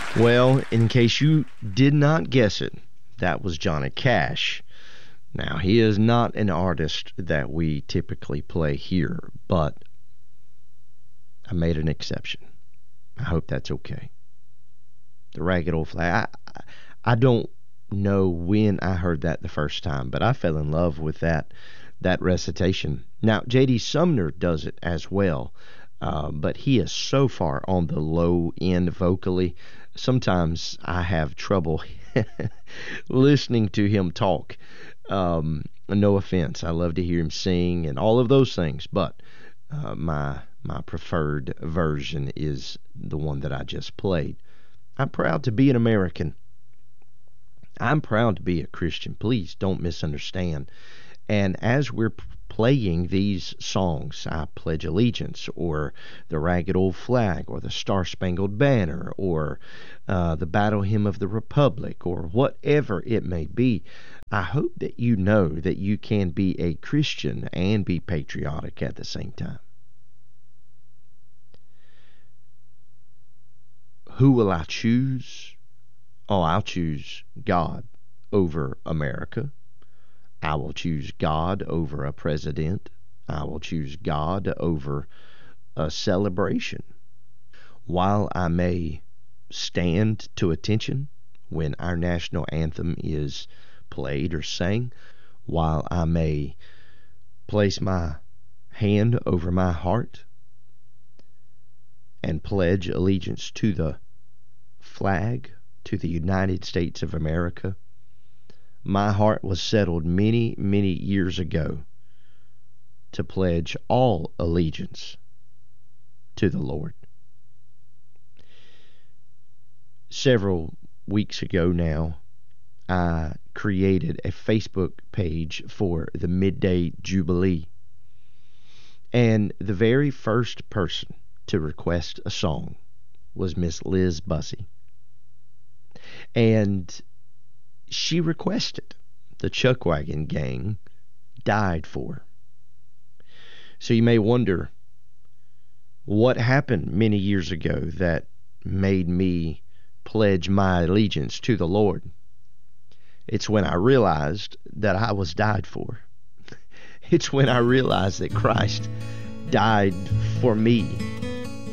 Well, in case you did not guess it, that was Johnny Cash. Now, he is not an artist that we typically play here, but I made an exception. I hope that's okay. The Ragged Old Flag. I don't know when I heard that the first time, but I fell in love with that recitation. Now, J.D. Sumner does it as well, but he is so far on the low end vocally. Sometimes I have trouble listening to him talk. No offense. I love to hear him sing and all of those things, but my preferred version is the one that I just played. I'm proud to be an American. I'm proud to be a Christian. Please don't misunderstand. And as we're playing these songs, I Pledge Allegiance, or the Ragged Old Flag, or the Star Spangled Banner, or the Battle Hymn of the Republic, or whatever it may be, I hope that you know that you can be a Christian and be patriotic at the same time. Who will I choose? Oh, I'll choose God over America. I will choose God over a president. I will choose God over a celebration. While I may stand to attention when our national anthem is played or sang, while I may place my hand over my heart and pledge allegiance to the flag, to the United States of America, my heart was settled many, many years ago to pledge all allegiance to the Lord. Several weeks ago now, I created a Facebook page for the Midday Jubilee. And the very first person to request a song was Miss Liz Bussey. And she requested the Chuckwagon Gang Died For. So you may wonder what happened many years ago that made me pledge my allegiance to the Lord. It's when I realized that I was died for. It's when I realized that Christ died for me.